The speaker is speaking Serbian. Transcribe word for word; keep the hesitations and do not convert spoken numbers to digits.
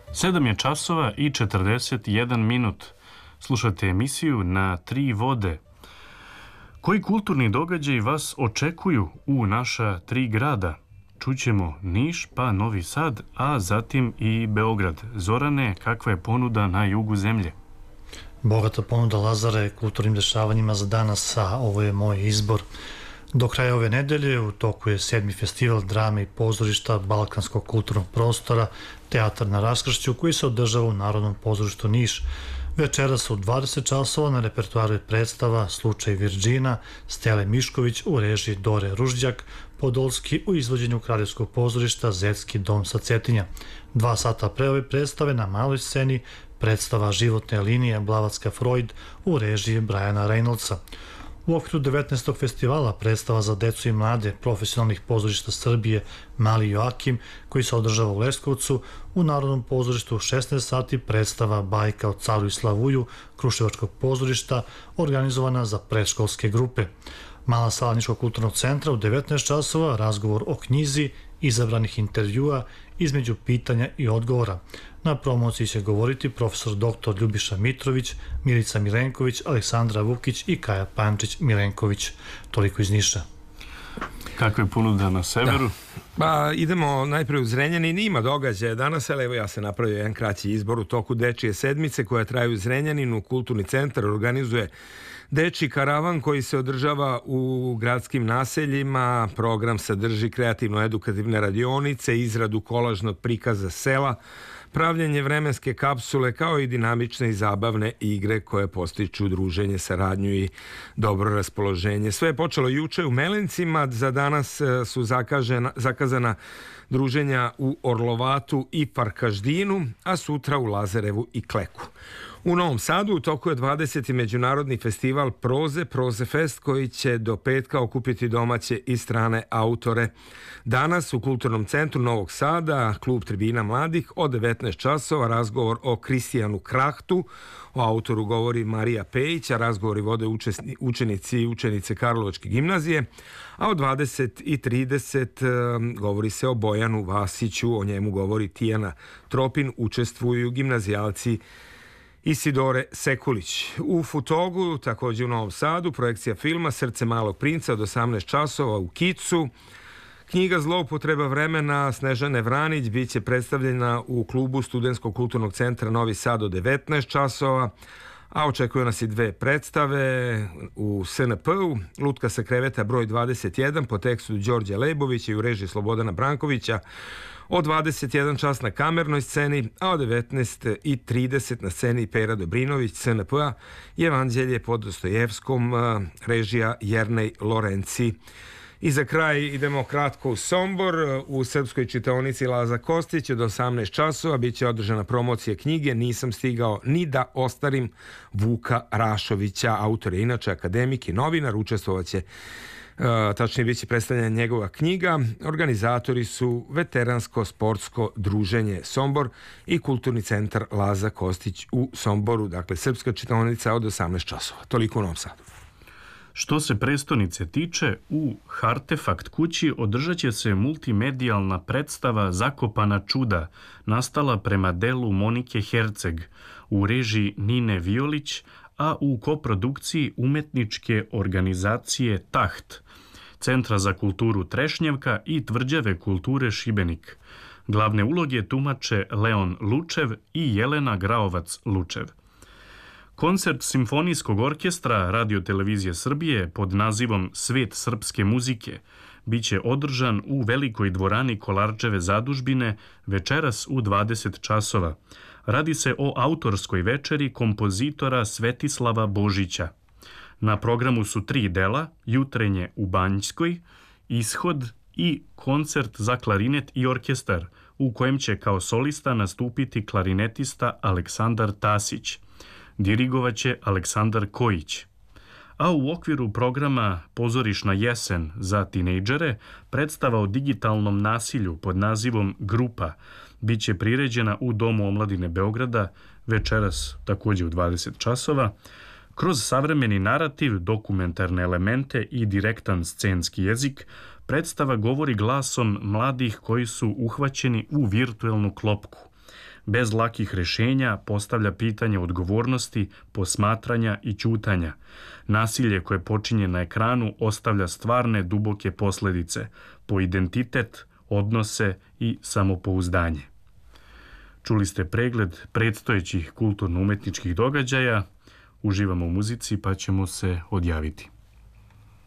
Sedam je časova i četrdeset jedan minut. Slušate emisiju Na tri vode. Koji kulturni događaji vas očekuju u naša tri grada? Čućemo Niš, pa Novi Sad, a zatim i Beograd. Zorane, kakva je ponuda na jugu zemlje? Bogata ponuda, Lazare, kulturnim dešavanjima za danas, a ovo je moj izbor. Do kraja ove nedelje u toku je sedmi festival drame i pozorišta Balkanskog kulturnog prostora Teatar na raskršću, koji se održava u Narodnom pozorištu Niš. Večeras u dvadeset časova na repertoaru je predstava Slučaj Virdžina Stele Mišković u režiji Dore Ružđak, Podolski u izvođenju Kraljevskog pozorišta Zetski dom sa Cetinja. Dva sata pre ove predstave na maloj sceni predstava Životne linije Blavatska Freud u režiji Briana Reynoldsa. U okviru devetnaestog festivala predstava za decu i mlade profesionalnih pozorišta Srbije Mali Joakim, koji se održava u Leskovcu, u Narodnom pozorištu u šesnaest sati predstava Bajka o caru i Slavuju Kruševačkog pozorišta, organizovana za predškolske grupe. Mala sala Niškog kulturnog centra u devetnaest časova razgovor o knjizi, izabranih intervjua između pitanja i odgovora. Na promociji će govoriti profesor doktor Ljubiša Mitrović, Milica Milenković, Aleksandra Vukić i Kaja Pančić-Milenković. Toliko iz Niša. Kakve ponuda na severu? Da. Pa idemo najprije u Zrenjanin, ima događaja danas, ali evo ja se napravio jedan kraći izbor u toku Dečije sedmice koja traje u Zrenjaninu. Kulturni centar organizuje Dečiji karavan koji se održava u gradskim naseljima. Program sadrži kreativno-edukativne radionice, izradu kolažnog prikaza sela, pravljenje vremenske kapsule, kao i dinamične i zabavne igre koje postiču druženje, saradnju i dobro raspoloženje. Sve je počelo juče u Melencima, za danas su zakažena, zakazana druženja u Orlovatu i Farkaždinu, a sutra u Lazarevu i Kleku. U Novom Sadu u toku je dvadeseti međunarodni festival proze, Prozefest, koji će do petka okupiti domaće i strane autore. Danas u Kulturnom centru Novog Sada, klub Tribina mladih, od devetnaest časova razgovor o Kristijanu Krahtu, o autoru govori Marija Pejić, a razgovori vode učenici i učenice Karlovačke gimnazije, a od dvadeset i trideset govori se o Bojanu Vasiću, o njemu govori Tijana Tropin, učestvuju gimnazijalci Isidore Sekulić. U Futogu, također u Novom Sadu, projekcija filma Srce malog princa od osamnaest časova u Kicu. Knjiga Zloupotreba vremena Snežane Vranić bit će predstavljena u klubu Studentskog kulturnog centra Novi Sad od devetnaest časova, a očekuju nas i dve predstave u S N P-u. Lutka sa kreveta broj dvadeset jedan po tekstu Đorđa Lejbovića i u režiji Slobodana Brankovića od dvadeset jedan čas na Kamernoj sceni, a od devetnaest i trideset na sceni Pera Dobrinović S N P-a i Evanđelje po Dostojevskom, režija Jernej Lorenci. I za kraj idemo kratko u Sombor. U srpskoj čitaonici Laza Kostić od osamnaest časova bit će održana promocija knjige Nisam stigao ni da ostarim Vuka Rašovića. Autor je inače akademik i novinar, učestvovaće Uh, tačnije bit će predstavljena njegova knjiga. Organizatori su Veteransko sportsko druženje Sombor i Kulturni centar Laza Kostić u Somboru, dakle srpska čitaonica od osamnaest časova. Toliko u Novom Sadu. Što se prestonice tiče, u Hartefakt kući održat će se multimedijalna predstava Zakopana čuda, nastala prema delu Monike Herceg, u režiji Nine Violić, a u koprodukciji umetničke organizacije Taht, Centra za kulturu Trešnjevka i Tvrđave kulture Šibenik. Glavne uloge tumače Leon Lučev i Jelena Graovac-Lučev. Koncert Simfonijskog orkestra Radio-televizije Srbije pod nazivom Svet srpske muzike biće održan u Velikoj dvorani Kolarčeve zadužbine večeras u dvadeset časova. Radi se o autorskoj večeri kompozitora Svetislava Božića. Na programu su tri dela, Jutrenje u Banjskoj, Ishod i koncert za klarinet i orkestar, u kojem će kao solista nastupiti klarinetista Aleksandar Tasić. Dirigovaće Aleksandar Kojić. A u okviru programa Pozorišna jesen za tinejdžere, predstava o digitalnom nasilju pod nazivom Grupa bit će priređena u Domu omladine Beograda večeras također u dvadeset časova. Kroz savremeni narativ, dokumentarne elemente i direktan scenski jezik, predstava govori glasom mladih koji su uhvaćeni u virtuelnu klopku. bez lakih rešenja postavlja pitanje odgovornosti, posmatranja i ćutanja. Nasilje koje počinje na ekranu ostavlja stvarne duboke posledice po identitet, odnose i samopouzdanje. Čuli ste pregled predstojećih kulturno-umetničkih događaja. Uživamo u muzici pa ćemo se odjaviti.